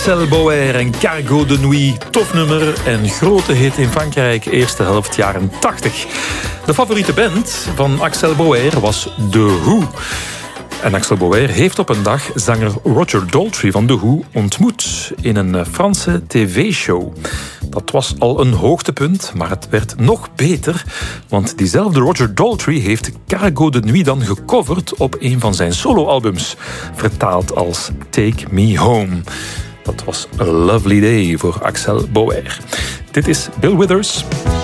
Axel Bauer en Cargo de Nuit. Tof nummer en grote hit in Frankrijk, eerste helft jaren 80. De favoriete band van Axel Bauer was The Who. En Axel Bauer heeft op een dag zanger Roger Daltrey van The Who ontmoet in een Franse tv-show. Dat was al een hoogtepunt, maar het werd nog beter, want diezelfde Roger Daltrey heeft Cargo de Nuit dan gecoverd op een van zijn soloalbums, vertaald als Take Me Home. Dat was a lovely day voor Axel Bauer. Dit is Bill Withers.